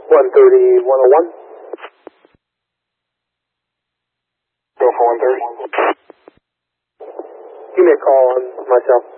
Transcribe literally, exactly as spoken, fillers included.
one thirty, one oh one. Go for one thirty. Give me a call on myself.